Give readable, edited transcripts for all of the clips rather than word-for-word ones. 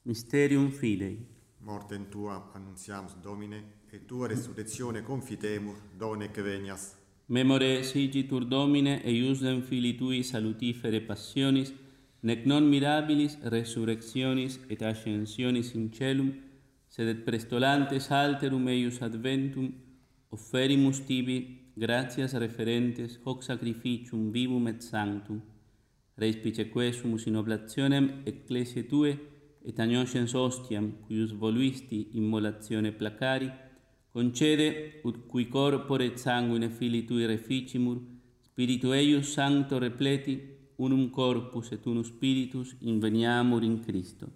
Mysterium Fidei. Mortem tua annunziamus, Domine, et tua resurrectione confitemur, donec venias. Memore sigitur Domine, eiusdem Filii Tui salutifere passionis, nec non mirabilis resurrectionis et ascensionis in celum, sed et prestolantes alterum eius adventum, offerimus tibi gratias referentes hoc sacrificium vivum et sanctum. Reispice sumus in oblationem ecclesiae Tue, et agnoscens ostiam, cuius voluisti immolatione placari, concede, ut cui corpore et sanguine Filii Tui reficimur, Spiritu eius sancto repleti, unum corpus et unus spiritus inveniamur in Christo.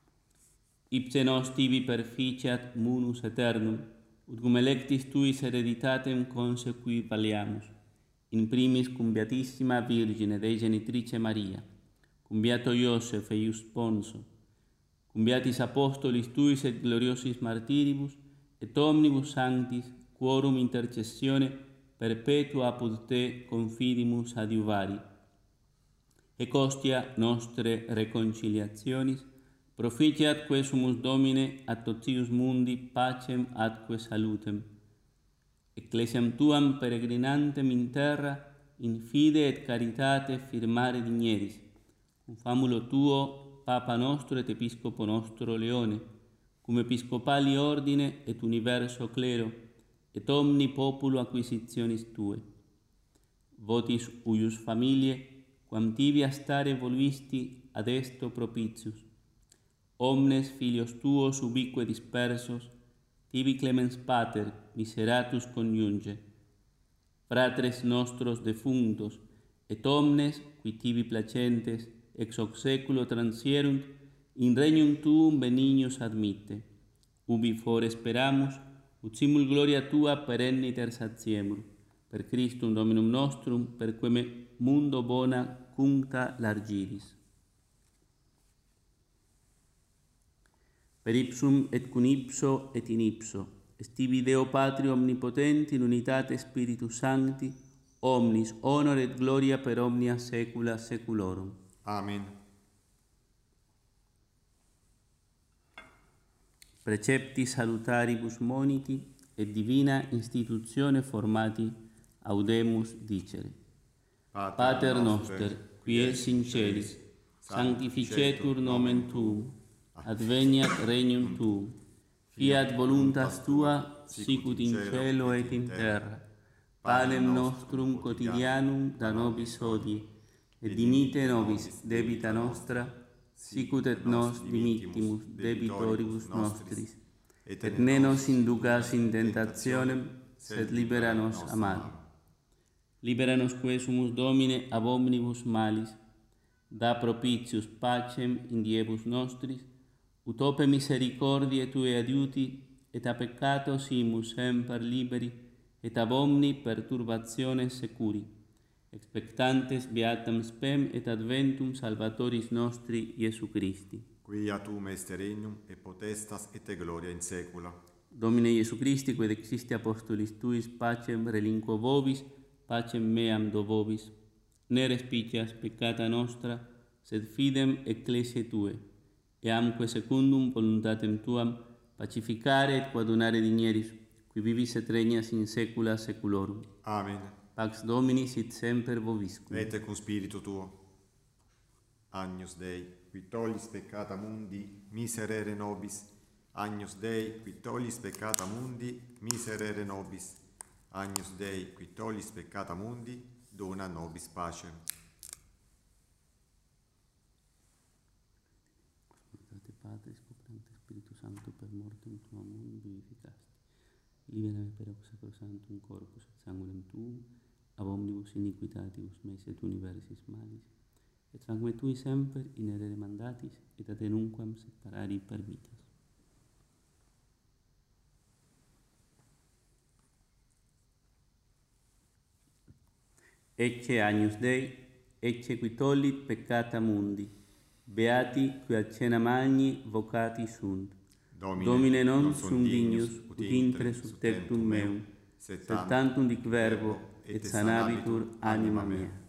Ipse nos tibi perficiat munus aeternum, ut cum electis Tuis hereditatem consequi valeamus, in primis cum Beatissima Virgine Dei Genitrice Maria, cum Beato Iosef eius Sponso, cum Beatis Apostolis Tuis et gloriosis martiribus, et omnibus sanctis, quorum intercessione perpetua apud Te confidimus adiuvari. Ec ostia nostre reconciliationis, proficiat que sumus Domine a totius mundi pacem atque salutem. Ecclesiam Tuam peregrinantem in terra, in fide et caritate firmare digneris, cum famulo Tuo, Papa nostro et Episcopo nostro Leone, cum episcopali ordine et universo clero, et omni populo acquisitionis Tue. Votis uius familie, quam tibi a stare voluisti ad esto propitius. Omnes filios Tuos ubique dispersos, tibi clemens Pater, miseratus coniunge. Fratres nostros defunctos, et omnes, qui tibi placentes, ex hoc seculo transierunt, in regnum Tuum benignus admitte. Ubi fore speramus, ut simul gloria Tua perenniter satiemur. Per Christum Dominum nostrum, per quem mundo bona cuncta largiris. Per ipsum et cum ipso et in ipso, est tibi Deo Patri omnipotenti in unitate Spiritus Sancti, omnis honor et gloria per omnia saecula saeculorum. Amen. Precepti salutaribus moniti et divina institutione formati audemus dicere. Pater noster, qui es in celis, sanctificetur nomen Tuum, adveniat regnum Tuum, fiat voluntas Tua, sicut in cielo et in terra. Panem nostrum quotidianum da nobis hodie, et dimitte nobis debita nostra, sicut et nos dimittimus debitoribus nostris, et ne nos inducas in tentationem, sed libera nos a malo. Libera nos que sumus Domine ab omnibus malis, da propitius pacem in diebus nostris, ut ope misericordiae Tue adiuti, et a peccato simus semper liberi, et ab omni perturbationes securi, expectantes beatam spem et adventum Salvatoris nostri Iesu Christi. Quia Tuum est regnum, et potestas et gloria in saecula. Domine Iesu Christi, quod existi apostolis Tuis, pacem relinquo vobis, pacem meam do vobis. Ne respicias peccata nostra, sed fidem ecclesiae Tue, eamque secundum voluntatem Tuam pacificare et coadunare digneris, qui vivis et regnas in saecula saeculorum. Amen. Pax Domini sit semper vobiscum. Et cum spiritu Tuo. Agnus Dei, qui tollis peccata mundi, miserere nobis. Agnus Dei, qui tollis peccata mundi, miserere nobis. Agnus Dei, qui tollis peccata mundi, dona nobis pacem. Patris, Scoprante Spiritus Sancto, per mortem Tuam vivificasti. Libera me per hoc sacrosanctum corpus et sanguinem Tuum, ab omnibus iniquitatibus meis et universis malis, et facme Tui semper inherere mandatis, et ad enunquam separari permittas. Ecce agnus Dei, ecce qui tollit peccata mundi, beati qui a cena magni vocati sunt. Domine non sum dignus, ut intre sub tectum meum, sed tantum dic verbo, et sanabitur anima mea.